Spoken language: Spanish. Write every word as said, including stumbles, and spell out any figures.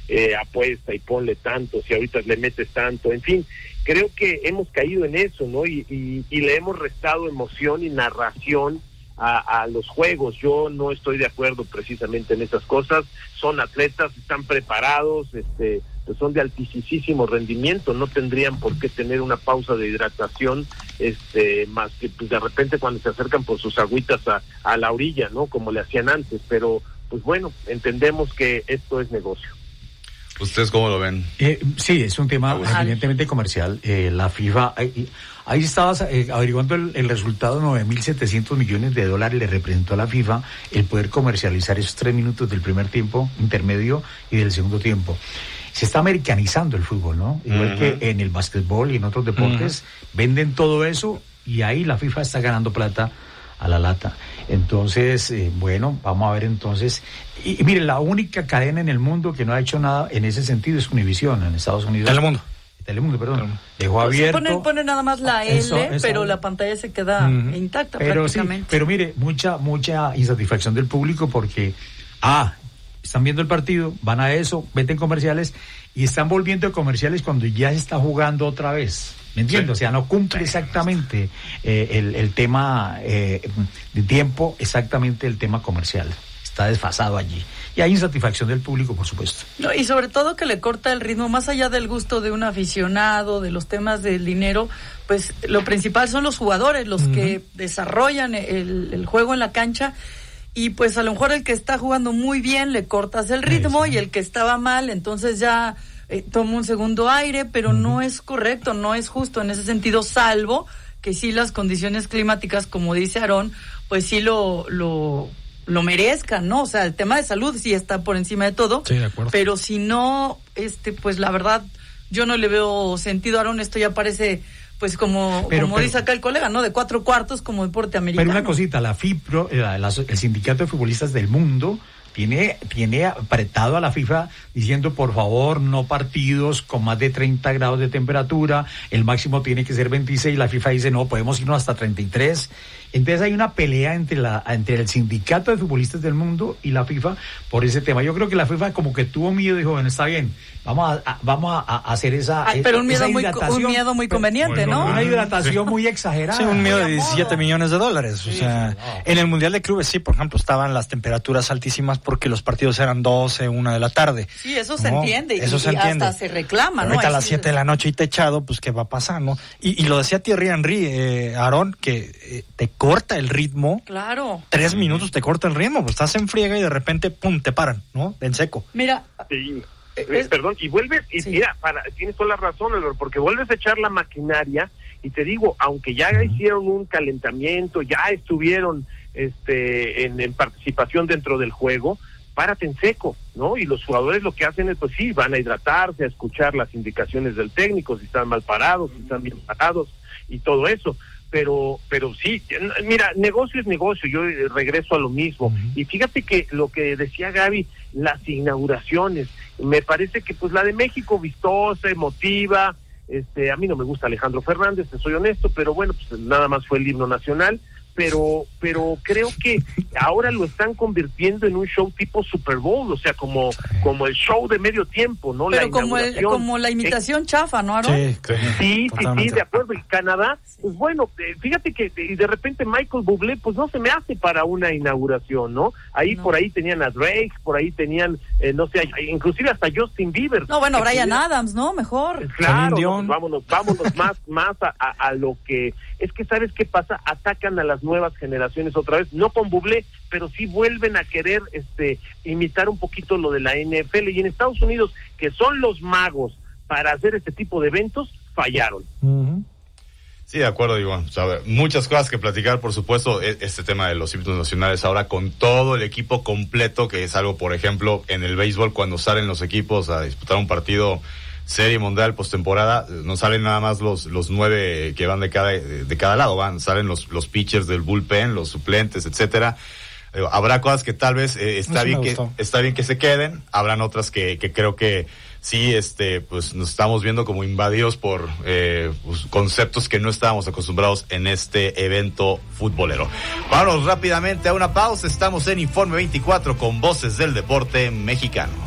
eh, apuesta y ponle tanto, si ahorita le metes tanto, en fin, creo que hemos caído en eso, ¿no? Y, y, y le hemos restado emoción y narración a, a los juegos. Yo no estoy de acuerdo precisamente en esas cosas. Son atletas, están preparados, este, pues son de altísimo rendimiento, no tendrían por qué tener una pausa de hidratación, este, más que pues de repente cuando se acercan por sus agüitas a, a la orilla, ¿no? Como le hacían antes, pero pues bueno, entendemos que esto es negocio. ¿Ustedes cómo lo ven? Eh, sí, es un tema ah, evidentemente comercial. Eh, la FIFA, ahí, ahí estabas eh, averiguando el, el resultado, nueve mil setecientos millones de dólares le representó a la FIFA el poder comercializar esos tres minutos del primer tiempo, intermedio y del segundo tiempo. Se está americanizando el fútbol, ¿no? Igual uh-huh. que en el básquetbol y en otros deportes, uh-huh. venden todo eso y ahí la FIFA está ganando plata a la lata. Entonces, eh, bueno, vamos a ver entonces. Y, y mire, la única cadena en el mundo que no ha hecho nada en ese sentido es Univision en Estados Unidos. Telemundo. Telemundo, perdón. Telemundo. Dejó abierto. Pone, pone nada más la L, eso, eso, pero la pantalla se queda uh-huh. intacta pero prácticamente. Sí, pero mire, mucha, mucha insatisfacción del público porque, ah, están viendo el partido, van a eso, venden comerciales y están volviendo a comerciales cuando ya se está jugando otra vez. ¿Me entiendes? Sí. O sea, no cumple exactamente eh, el, el tema eh, de tiempo, exactamente el tema comercial. Está desfasado allí. Y hay insatisfacción del público, por supuesto. No, y sobre todo que le corta el ritmo, más allá del gusto de un aficionado, de los temas del dinero, pues lo principal son los jugadores, los uh-huh. que desarrollan el, el juego en la cancha. Y pues a lo mejor el que está jugando muy bien le cortas el ritmo, sí, sí. y el que estaba mal, entonces ya eh, toma un segundo aire, pero uh-huh. no es correcto, no es justo en ese sentido, salvo que sí las condiciones climáticas, como dice Aarón, pues sí lo, lo, lo merezcan, ¿no? O sea, el tema de salud sí está por encima de todo, sí, de acuerdo. Pero si no, este, pues la verdad, yo no le veo sentido, Aarón, esto ya parece... Pues como, pero, como pero, dice acá el colega, ¿no? De cuatro cuartos como deporte americano. Pero una cosita, la FIPRO, la, la, el Sindicato de Futbolistas del Mundo, tiene, tiene apretado a la FIFA diciendo, por favor, no partidos con más de treinta grados de temperatura, el máximo tiene que ser veintiséis, la FIFA dice, no, podemos irnos hasta treinta y tres. Entonces hay una pelea entre la entre el Sindicato de Futbolistas del Mundo y la FIFA por ese tema. Yo creo que la FIFA como que tuvo miedo y dijo, bueno, está bien, vamos a, a vamos a hacer esa Ay, pero un miedo esa muy un miedo muy conveniente, pero, ¿no? Una hidratación sí. muy exagerada. Sí, un miedo de diecisiete millones de dólares. Sí, o sea, sí, no. En el Mundial de Clubes sí, por ejemplo, estaban las temperaturas altísimas porque los partidos eran doce, una de la tarde. Sí, eso se ¿no? ente Eso y, se y entiende. hasta se reclama, pero ¿no? ahorita a Ahí las sí siete de la noche y techado, pues qué va a pasar, ¿no? Y, y lo decía Thierry Henry, eh, Aarón, que eh, te corta el ritmo. Claro. Tres minutos te corta el ritmo, pues estás en friega y de repente, pum, te paran, ¿no? En seco. Mira. Sí. Eh, perdón, y vuelves, y sí. mira, para, tienes toda la razón, Álvaro, porque vuelves a echar la maquinaria, y te digo, aunque ya uh-huh. hicieron un calentamiento, ya estuvieron este en, en participación dentro del juego, párate en seco, ¿no? Y los jugadores lo que hacen es, pues sí, van a hidratarse, a escuchar las indicaciones del técnico, si están mal parados, si están bien parados, y todo eso. Pero, pero sí, mira, negocio es negocio, yo regreso a lo mismo. Uh-huh. Y fíjate que lo que decía Gaby, las inauguraciones, me parece que pues la de México vistosa, emotiva, este, a mí no me gusta Alejandro Fernández, te soy honesto, pero bueno, pues nada más fue el himno nacional, pero, pero creo que ahora lo están convirtiendo en un show tipo Super Bowl, o sea, como, como el show de medio tiempo, ¿no? Pero la como el, como la imitación eh, chafa, ¿no, Aarón? Sí, sí, sí, sí, de acuerdo. Y Canadá, pues bueno, eh, fíjate que y de repente Michael Bublé, pues no se me hace para una inauguración, ¿no? Ahí no. Por ahí tenían a Drake, por ahí tenían, eh, no sé, inclusive hasta Justin Bieber. No, bueno, Bryan tuviera... Adams, ¿no? Mejor. Claro, no, pues vámonos, vámonos más, más a, a, a lo que... Es que, ¿sabes qué pasa? Atacan a las nuevas generaciones otra vez, no con Bublé, pero sí vuelven a querer este imitar un poquito lo de la N F L, y en Estados Unidos, que son los magos para hacer este tipo de eventos, fallaron. Uh-huh. Sí, de acuerdo, Iván. O sea, muchas cosas que platicar, por supuesto, este tema de los himnos nacionales ahora con todo el equipo completo, que es algo, por ejemplo, en el béisbol, cuando salen los equipos a disputar un partido serie mundial postemporada, no salen nada más los los nueve que van de cada de cada lado, van salen los los pitchers del bullpen, los suplentes, etcétera. Eh, habrá cosas que tal vez eh, está bien que está bien que se queden, habrán otras que que creo que sí, este, pues nos estamos viendo como invadidos por eh, pues, conceptos que no estábamos acostumbrados en este evento futbolero. Vamos rápidamente a una pausa. Estamos en Informe veinticuatro con Voces del Deporte Mexicano.